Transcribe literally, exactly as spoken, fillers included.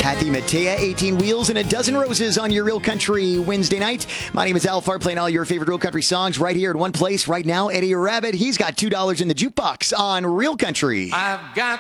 Kathy Mattea, eighteen Wheels and a Dozen Roses on your Real Country Wednesday night. My name is Al Farr, playing all your favorite Real Country songs right here in one place right now. Eddie Rabbit, he's got two dollars in the jukebox on Real Country. I've got